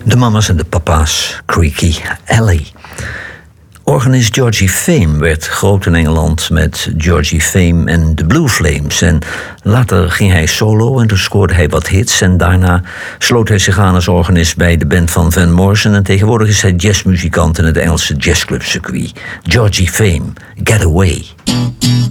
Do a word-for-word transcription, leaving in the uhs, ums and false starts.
De mama's en de papa's, Creaky Alley. Organist Georgie Fame werd groot in Engeland met Georgie Fame en de Blue Flames. En later ging hij solo en toen scoorde hij wat hits. En daarna sloot hij zich aan als organist bij de band van Van Morrison. En tegenwoordig is hij jazzmuzikant in het Engelse jazzclubcircuit. Georgie Fame, Get Away.